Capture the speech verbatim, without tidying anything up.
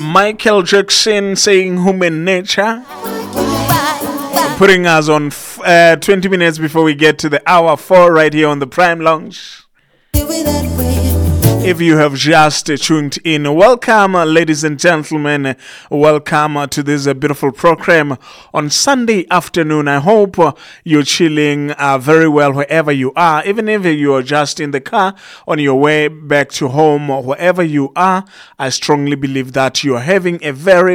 Michael Jackson saying human nature. Putting us on f- uh, twenty minutes before we get to the hour four right here on the Prime Lounge. If you have just tuned in, welcome, uh, ladies and gentlemen. Welcome uh, to this uh, beautiful program on Sunday afternoon. I hope uh, you're chilling uh, very well wherever you are, even if you are just in the car on your way back to home or wherever you are. I strongly believe that you are having a very